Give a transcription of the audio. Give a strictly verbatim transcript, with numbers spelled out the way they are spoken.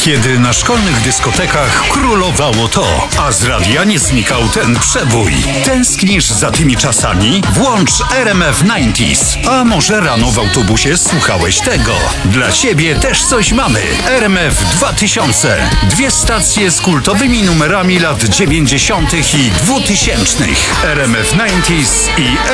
Kiedy na szkolnych dyskotekach królowało to, a z radia nie znikał ten przebój. Tęsknisz za tymi czasami? Włącz R M F dziewięćdziesiąt. A może rano w autobusie słuchałeś tego? Dla ciebie też coś mamy. R M F dwa tysiące. Dwie stacje z kultowymi numerami lat dziewięćdziesiątych i dwutysięcznych. R M F dziewięćdziesiąt i